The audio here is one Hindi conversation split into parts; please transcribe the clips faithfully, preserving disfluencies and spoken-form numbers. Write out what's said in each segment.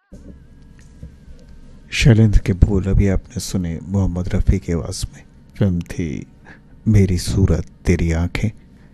शैलेंद्र के बोल अभी आपने सुने मोहम्मद रफ़ी की आवाज़ में। फिल्म थी मेरी सूरत तेरी आंखें।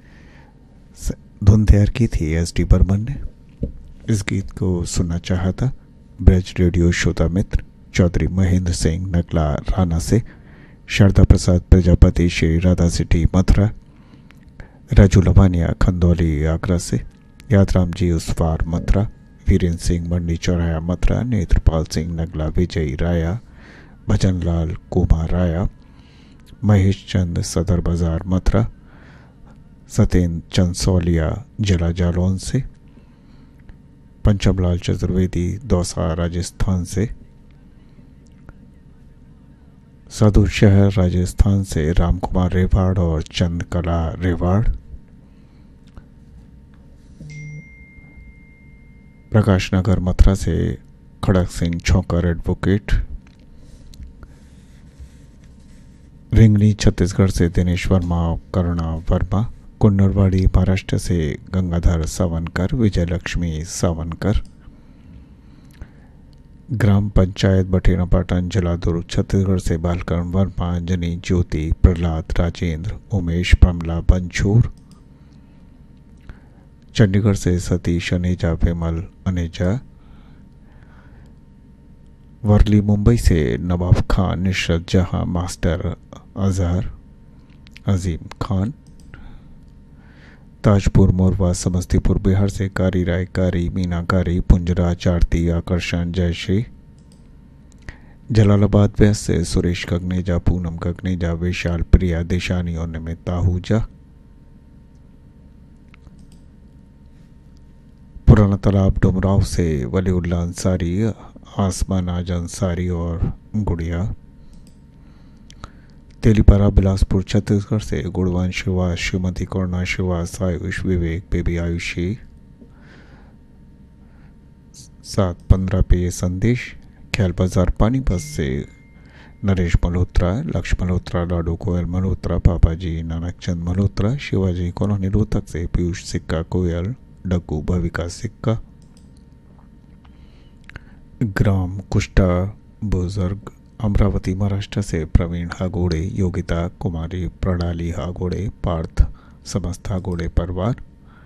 धुन तैयार की थी एस डी बर्मन ने। इस गीत को सुनना चाहा था ब्रज रेडियो श्रोता मित्र चौधरी महेंद्र सिंह नगला राना से, शारदा प्रसाद प्रजापति श्री राधा सिटी मथुरा, राजू लवानिया खंदौली आगरा से, यादराम जी उसफार मथुरा, वीरेंद्र सिंह मंडी चौराया मथुरा, नेत्रपाल सिंह नगला विजयी राया, भजन लाल कुमार राया, महेश चंद सदर बाजार मथुरा, सत्येंद्र चंसौलिया जिला जालौन से, पंचमलाल चतुर्वेदी दौसा राजस्थान से, साधु शहर राजस्थान से राम कुमार रेवाड़ और चंद्रकला रेवाड़, प्रकाश नगर मथुरा से खड़क सिंह छोकर एडवोकेट, रिंगनी छत्तीसगढ़ से दिनेश वर्मा करुणा वर्मा, कुन्नरवाड़ी महाराष्ट्र से गंगाधर सावनकर, विजय लक्ष्मी सावनकर, ग्राम पंचायत बठेना पाटन जिला दुर्ग छत्तीसगढ़ से बालकर्ण वर्मा, अंजनी ज्योति प्रहलाद राजेंद्र उमेश प्रमला बंछूर, चंडीगढ़ से सतीश अनेजा विमल अनेजा, वर्ली मुंबई से नवाब खान निशरत जहां मास्टर अजहर अजीम खान, ताजपुर मोरवा समस्तीपुर बिहार से कारी राय कारी मीना कारी पुंजराज आरती आकर्षण जयश्री, जलालाबाद वेस्ट से सुरेश गगनेजा पूनम गगनेजा विशाल प्रिया देशानी और निमित आहूजा, पुराना तालाब डुमराव से वलीउल्ला अंसारी आसमान आज अंसारी और गुड़िया, तेलीपारा बिलासपुर छत्तीसगढ़ से गुणवान शिवा श्रीमती करुणा शिवास आयुष विवेक बेबी आयुषी, सात पंद्रह पे ये संदेश, ख्याल बाजार पानीपत से नरेश मल्होत्रा लक्ष्य मल्होत्रा लाडू कोयल मल्होत्रा पापा जी नानक चंद मल्होत्रा, शिवाजी कॉलोनी रोहतक से पीयूष सिक्का कोयल डग्गू भविका सिक्का, ग्राम कुष्टा बुजुर्ग अमरावती महाराष्ट्र से प्रवीण हागोड़े योगिता कुमारी प्रणाली हागोड़े पार्थ समस्त हागोड़े परिवार,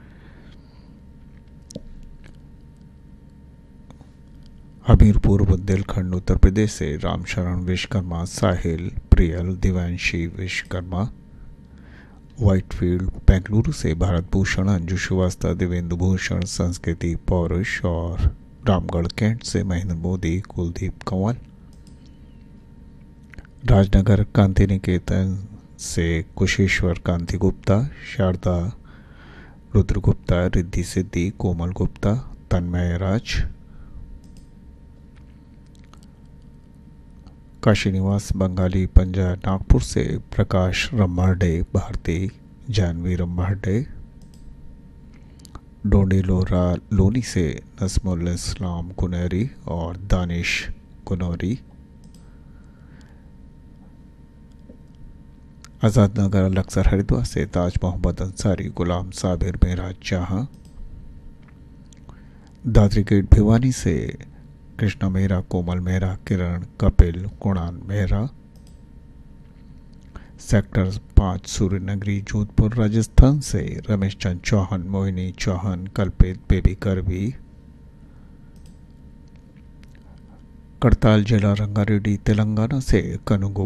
हमीरपुर बुंदेलखंड उत्तर प्रदेश से रामशरण विश्वकर्मा साहिल प्रियल दिव्यांशी विश्वकर्मा, व्हाइटफील्ड बेंगलुरु से भारत भूषण अंजू श्रीवास्तव देवेंद्र भूषण संस्कृति पौरुष, और रामगढ़ कैंट से महेंद्र मोदी कुलदीप कंवल, राजनगर कांति निकेतन से कुशेश्वर कांति गुप्ता, शारदा रुद्र गुप्ता रिद्धि सिद्धि कोमल गुप्ता तन्मय राज, काशी निवास बंगाली पंजा नागपुर से प्रकाश रम्बाडे भारती जानवी रम्बाडे, डोंडेलोरा लोनी से नस्मुल इस्लाम कुनैरी और दानिश कुनौरी, आज़ाद नगर अलक्सर हरिद्वार से ताज मोहम्मद अंसारी गुलाम साबिर मेराज जहां, दादरी गेट भिवानी से कृष्णा मेहरा कोमल मेहरा किरण कपिल कुणान मेहरा, सेक्टर पाँच सूर्यनगरी जोधपुर राजस्थान से रमेश चंद चौहान मोहिनी चौहान कल्पित बेबी करवी, करताल जिला रंगारेड्डी तेलंगाना से कनुगु